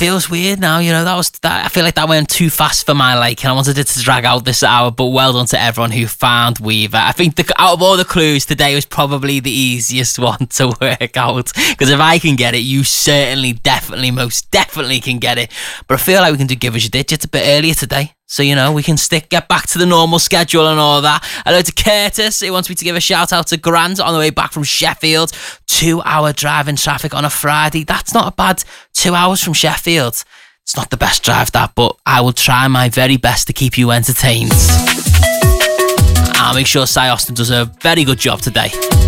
feels weird now, I feel like that went too fast for my liking. I wanted it to drag out this hour, but well done to everyone who found Weaver. I think out of all the clues, today was probably the easiest one to work out, because if I can get it, you certainly, definitely, most definitely can get it. But I feel like we can do Give Us Your Digits a bit earlier today, so we can get back to the normal schedule and all that. Hello to Curtis, who wants me to give a shout out to Grant on the way back from Sheffield. 2-hour drive in traffic on a Friday. That's not a bad 2 hours from Sheffield. It's not the best drive, that, but I will try my very best to keep you entertained. I'll make sure Si Austin does a very good job today.